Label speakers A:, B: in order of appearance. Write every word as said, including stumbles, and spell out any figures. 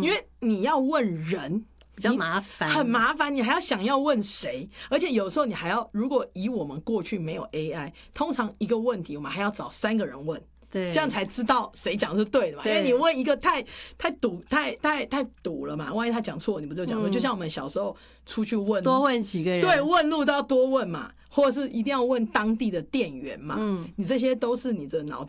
A: 因为你要问人
B: 比较麻烦，
A: 很麻烦，你还要想要问谁，而且有时候你还要，如果以我们过去没有 A I， 通常一个问题我们还要找三个人问。
B: 对，
A: 这样才知道谁讲是对的嘛，因为你问一个太太堵太太太堵了嘛，万一他讲错，你不就讲错？嗯、就像我们小时候出去问，
B: 多问几个人，
A: 对，问路都要多问嘛，或者是一定要问当地的店员嘛，嗯，你这些都是你的脑袋。